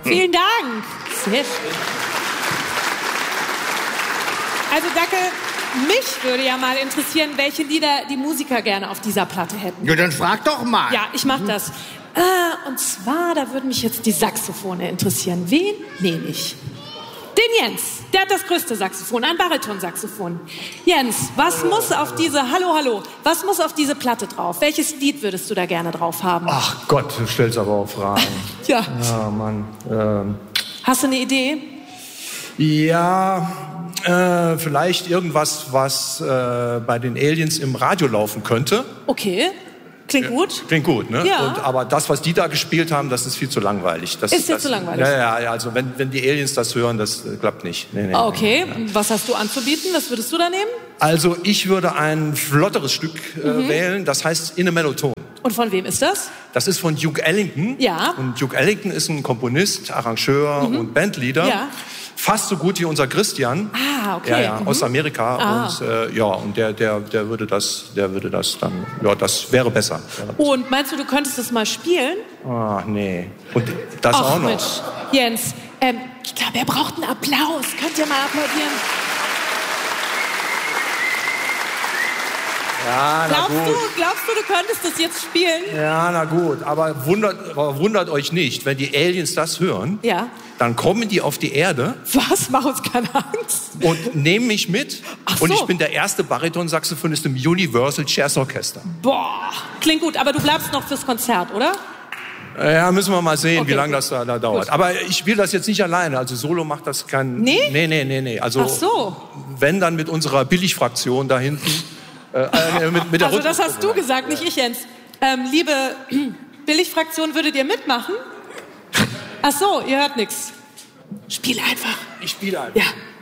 Vielen Dank. Sehr schön. Also Dacke, mich würde ja mal interessieren, welche Lieder die Musiker gerne auf dieser Platte hätten. Ja, dann frag doch mal. Ja, ich mach das. Und zwar, da würden mich jetzt die Saxophone interessieren. Wen nehme ich? Den Jens. Der hat das größte Saxophon, ein Baritonsaxophon. Jens, was muss auf diese, was muss auf diese Platte drauf? Welches Lied würdest du da gerne drauf haben? Ach Gott, du stellst aber auch Fragen. Ja. Ja, Mann. Hast du eine Idee? Ja, vielleicht irgendwas, was bei den Aliens im Radio laufen könnte. Okay. Klingt gut. Klingt gut, ne? Ja. Aber das, was die da gespielt haben, das ist viel zu langweilig. Ist viel zu langweilig? Ja, also wenn die Aliens das hören, das klappt nicht. Nee, Okay, was hast du anzubieten? Was würdest du da nehmen? Also ich würde ein flotteres Stück wählen, das heißt In a Mellow Tone. Und von wem ist das? Das ist von Duke Ellington. Ja. Und Duke Ellington ist ein Komponist, Arrangeur und Bandleader. Ja. Fast so gut wie unser Christian. Ah, okay. Ja, aus Amerika. Und und der würde das dann, ja, das wäre besser. Und meinst du, du könntest das mal spielen? Ach, nee. Und das Ach, auch noch. Mensch. Jens, ich glaube, er braucht einen Applaus. Könnt ihr mal applaudieren? Ja, Glaubst du könntest das jetzt spielen? Ja, na gut, aber wundert euch nicht, wenn die Aliens das hören, Ja. dann kommen die auf die Erde Was? Mach uns keine Angst. und nehmen mich mit. Ach so. Und ich bin der erste Baritonsaxophonist im Universal Jazz Orchester. Boah, klingt gut. Aber du bleibst noch fürs Konzert, oder? Ja, müssen wir mal sehen, Okay, wie lange gut. das da dauert. Gut. Aber ich will das jetzt nicht alleine. Also Solo macht das kein... Nee? Nee. Also Ach so. wenn, dann mit unserer Billigfraktion da hinten. Mit der Also das Rhythmusgruppe. hast du gesagt, nicht ich, Jens. Liebe Billigfraktion, würdet ihr mitmachen? Ach so, ihr hört nichts. Spiel einfach. Ich spiele einfach. Ja.